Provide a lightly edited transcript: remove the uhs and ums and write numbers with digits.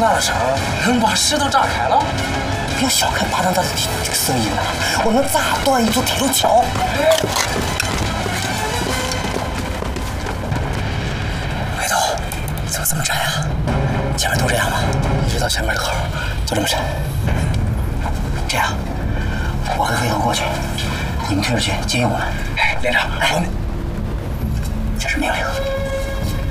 大的声能把石头炸开了？ 不要小看巴掌大的这个声音呐，我能炸断一座铁路桥。回头，怎么这么窄啊？前面都这样吗？一直到前面的口就这么窄。这样，我和飞头过去，你们退出去接应我们。 连长，我们这是命令。